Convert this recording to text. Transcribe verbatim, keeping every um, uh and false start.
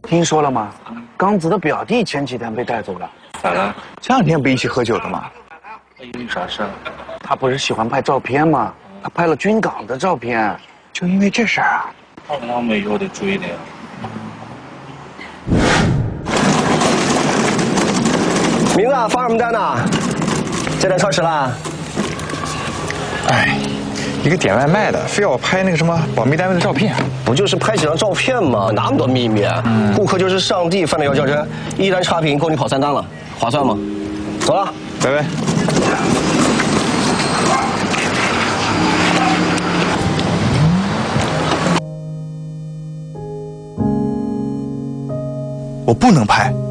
听说了吗？刚子的表弟前几天被带走了。 咋了？ 前两天不一起喝酒的吗？ 因为啥事儿？ 他不是喜欢拍照片吗？他拍了军港的照片， 就因为这事儿啊？ 那我们以后得注意点。 明子发什么单呢？这单超时了。 哎，一个点外卖的，非要我拍那个什么保密单位的照片， 不就是拍几张照片吗？哪那么多秘密啊？嗯、顾客就是上帝，犯了要较真，一单差评够你跑三单了，划算吗？走了， 拜拜。我不能拍。